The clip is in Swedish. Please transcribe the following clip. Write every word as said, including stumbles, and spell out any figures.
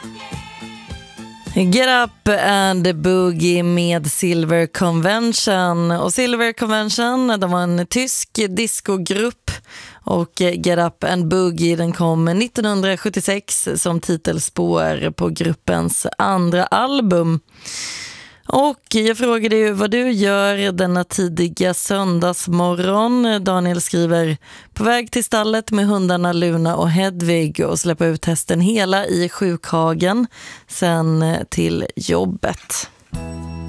Get Up and Boogie med Silver Convention. Och Silver Convention, de var en tysk discogrupp, och Get Up and Boogie, den kom nittonhundrasjuttiosex som titelspår på gruppens andra album. Och jag frågade ju vad du gör denna tidiga söndagsmorgon. Daniel skriver: på väg till stallet med hundarna Luna och Hedvig och släppa ut hästen Hela i sjukhagen, sen till jobbet.